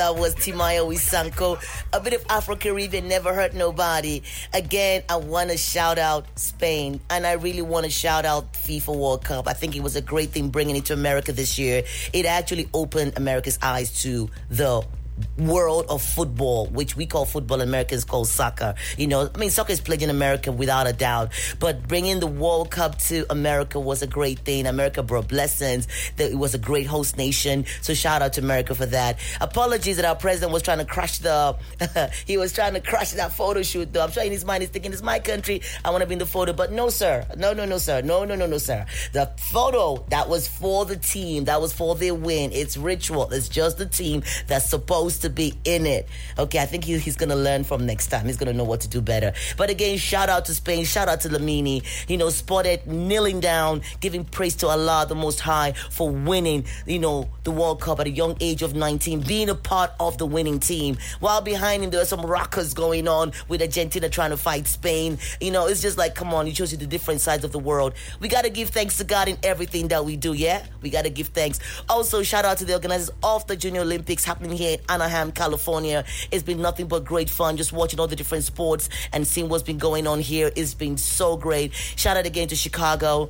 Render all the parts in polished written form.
That was Timaya Wisanko. A bit of Afro-Caribbean, never hurt nobody. Again, I want to shout out Spain. And I really want to shout out FIFA World Cup. I think it was a great thing bringing it to America this year. It actually opened America's eyes to the world of football, which we call football, Americans call soccer. You know, I mean, soccer is played in America without a doubt, but bringing the World Cup to America was a great thing. America brought blessings. It was a great host nation, so shout out to America for that. Apologies that our president was trying to crush he was trying to crush that photo shoot, though. I'm sure in his mind he's thinking, it's my country, I want to be in the photo, but no, sir. No, sir. No, sir. The photo, that was for the team. That was for their win. It's ritual. It's just the team that's supposed to be in it. Okay, I think he's going to learn from next time. He's going to know what to do better. But again, shout out to Spain. Shout out to Lamini. You know, spotted kneeling down, giving praise to Allah, the Most High, for winning, you know, the World Cup at a young age of 19, being a part of the winning team. While behind him, there are some rockers going on with Argentina trying to fight Spain. You know, it's just like, come on, he shows you the different sides of the world. We got to give thanks to God in everything that we do, yeah? We got to give thanks. Also, shout out to the organizers of the Junior Olympics happening here in Anaheim, California. It's been nothing but great fun just watching all the different sports and seeing what's been going on here. It's been so great. Shout out again to Chicago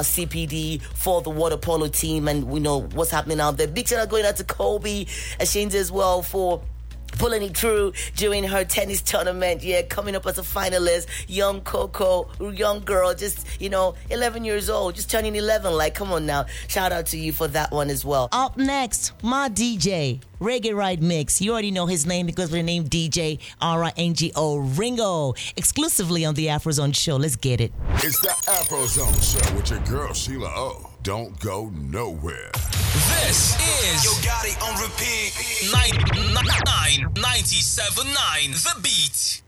CPD for the water polo team, and we know what's happening out there. Big shout out going out to Kobe Ashinza as well for pulling it through during her tennis tournament. Yeah, coming up as a finalist. Young Coco, young girl, just, 11 years old, just turning 11. Like, come on now. Shout out to you for that one as well. Up next, my DJ, Reggae Ride Mix. You already know his name because of the name DJ Ringo. Ringo. Exclusively on the Afrozone Show. Let's get it. It's the Afrozone Show with your girl, Sheila O. Don't go nowhere. This is Yo Gotti on repeat. 97.9 The Beat.